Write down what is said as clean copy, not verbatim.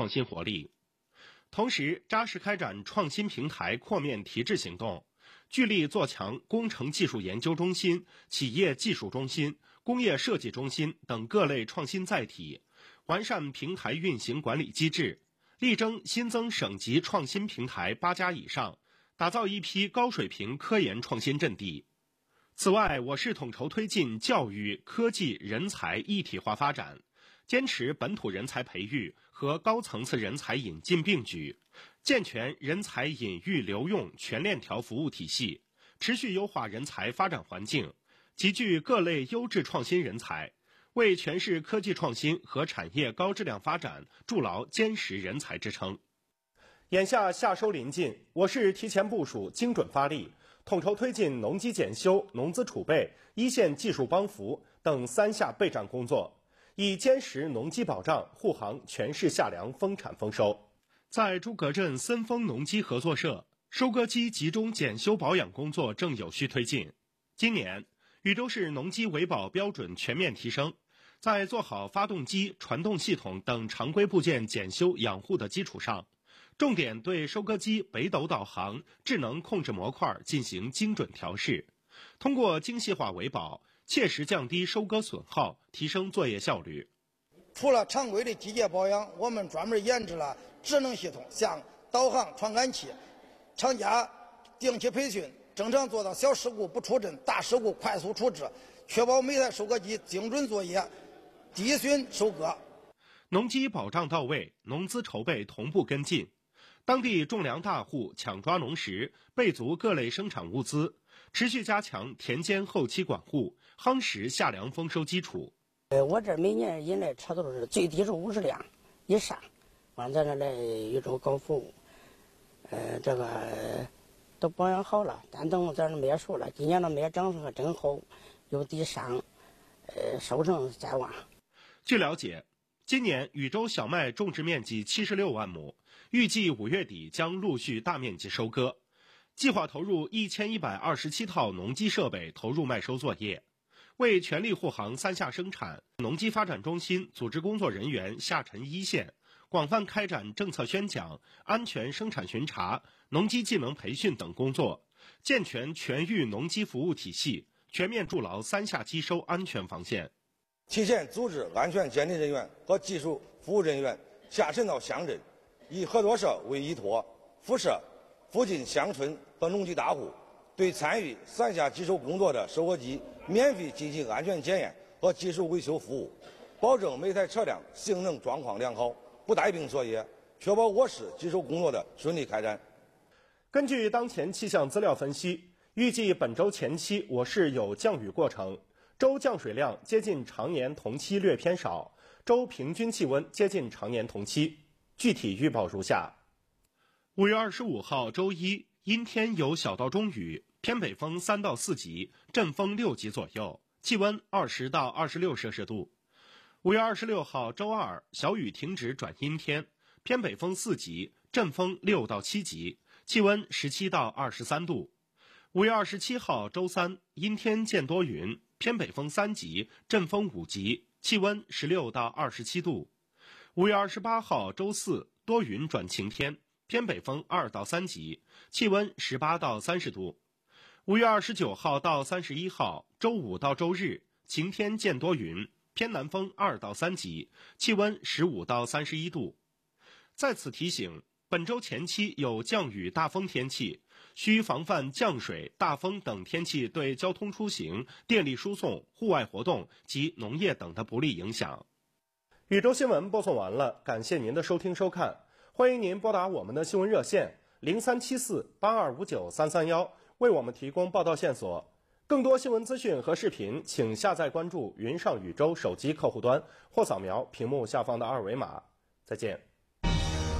创新活力。同时，扎实开展创新平台扩面提质行动，聚力做强工程技术研究中心、企业技术中心、工业设计中心等各类创新载体，完善平台运行管理机制，力争新增省级创新平台8家以上，打造一批高水平科研创新阵地。此外，我市统筹推进教育、科技、人才一体化发展，坚持本土人才培育和高层次人才引进并举，健全人才引育留用全链条服务体系，持续优化人才发展环境，集聚各类优质创新人才，为全市科技创新和产业高质量发展筑牢坚实人才支撑。眼下夏收临近，我市提前部署，精准发力，统筹推进农机检修、农资储备、一线技术帮扶等3下备战工作，以坚实农机保障护航全市夏粮丰产丰收。在诸葛镇森丰农机合作社，收割机集中检修保养工作正有序推进。今年，禹州市农机维保标准全面提升，在做好发动机、传动系统等常规部件检修养护的基础上，重点对收割机北斗导航、智能控制模块进行精准调试，通过精细化维保，切实降低收割损耗，提升作业效率。 除了常规的机械保养，我们专门研制了智能系统，像导航传感器，厂家定期培训，正常做到小事故不出阵，大事故快速处置，确保每台收割机精准作业，低损收割。 农机保障到位，农资筹备同步跟进。当地种粮大户抢抓农时，备足各类生产物资，持续加强田间后期管护，夯实夏粮丰收基础。 我这每年引来车都是最低是50辆以上，完在这来禹州搞服务，这个都保养好了，但等咱麦熟了，今年的麦长得真好，有地上，收成在望。 据了解，今年禹州小麦种植面积76万亩，预计5月底将陆续大面积收割，计划投入1127套农机设备投入麦收作业。为全力护航3下生产，农机发展中心组织工作人员下沉一线，广泛开展政策宣讲、安全生产巡查、农机技能培训等工作，健全全域农机服务体系，全面筑牢3下机收安全防线。 提前组织安全鉴定人员和技术服务人员下沉到乡镇，以合作社为依托，辐射附近乡村和农机大户，对参与3下机收工作的收割机免费进行安全检验和技术维修服务，保证每台车辆性能状况良好，不带病作业，确保我市机收工作的顺利开展。 根据当前气象资料分析，预计本周前期我市有降雨过程，周降水量接近常年同期略偏少，周平均气温接近常年同期。具体预报如下：5月25号周一，阴天有小到中雨，偏北风3到4级，阵风6级左右，气温20到26摄氏度。5月26号周二，小雨停止转阴天，偏北风4级，阵风6到7级，气温17到23度。5月27号周三，阴天见多云，偏北风3级，阵风5级，气温16到27度。5月28号周四，多云转晴天，偏北风2到3级，气温18到30度。5月29号到31号，周五到周日，晴天见多云，偏南风2到3级，气温15到31度。在此提醒，本周前期有降雨大风天气，需防范降水、大风等天气对交通出行、电力输送、户外活动及农业等的不利影响。禹州新闻播送完了，感谢您的收听收看，欢迎您拨打我们的新闻热线03748259-331，为我们提供报道线索。更多新闻资讯和视频，请下载关注云上禹州手机客户端或扫描屏幕下方的2维码。再见。